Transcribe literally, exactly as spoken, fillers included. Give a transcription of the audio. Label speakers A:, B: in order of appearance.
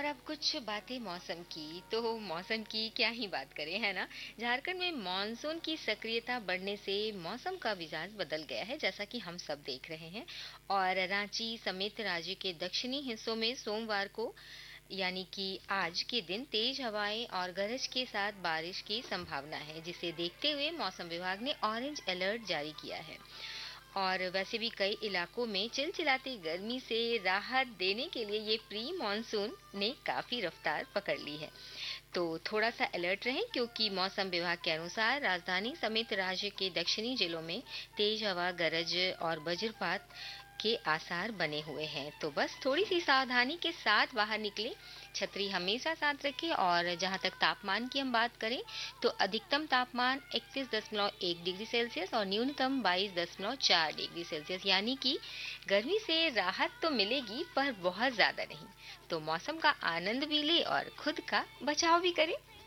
A: और अब कुछ बातें मौसम की, तो मौसम की क्या ही बात करें, है ना? झारखंड में मानसून की सक्रियता बढ़ने से मौसम का मिजाज बदल गया है, जैसा कि हम सब देख रहे हैं। और रांची समेत राज्य के दक्षिणी हिस्सों में सोमवार को यानी कि आज के दिन तेज हवाएं और गरज के साथ बारिश की संभावना है, जिसे देखते हुए मौसम विभाग ने ऑरेंज अलर्ट जारी किया है। और वैसे भी कई इलाकों में चिलचिलाती गर्मी से राहत देने के लिए ये प्री मॉनसून ने काफी रफ्तार पकड़ ली है। तो थोड़ा सा अलर्ट रहें, क्योंकि मौसम विभाग के अनुसार राजधानी समेत राज्य के दक्षिणी जिलों में तेज हवा, गरज और वज्रपात के आसार बने हुए हैं। तो बस थोड़ी सी सावधानी के साथ बाहर निकलें, छतरी हमेशा साथ रखें। और जहां तक तापमान की हम बात करें, तो अधिकतम तापमान इकतीस दशमलव एक डिग्री सेल्सियस और न्यूनतम बाईस दशमलव चार डिग्री सेल्सियस, यानी कि गर्मी से राहत तो मिलेगी पर बहुत ज्यादा नहीं। तो मौसम का आनंद भी ले और खुद का बचाव भी करें।